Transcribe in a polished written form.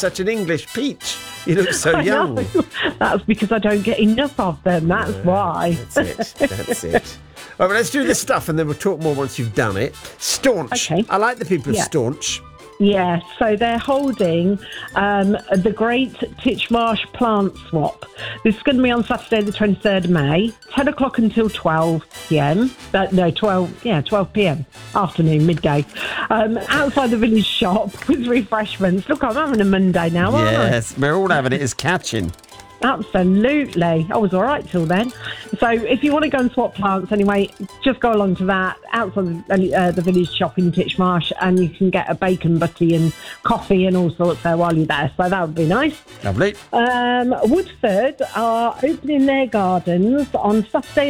such an English peach. You look so young. That's because I don't get enough of them. That's why. That's it. All right, let's do the stuff and then we'll talk more once you've done it. Staunch. Okay. I like the people of Staunch. Yeah, so they're holding the Great Titchmarsh Plant Swap. This is going to be on Saturday the 23rd of May, 10 o'clock until 12 p.m. 12 p.m, afternoon, midday. Outside the village shop with refreshments. Look, I'm having a Monday now, aren't I? Yes, we're all having it. It's catching. Absolutely. I was all right till then. So if you want to go and swap plants anyway, just go along to that outside the village shop in Titchmarsh, and you can get a bacon butty and coffee and all sorts there while you're there. So that would be nice. Lovely. Woodford are opening their gardens on Saturday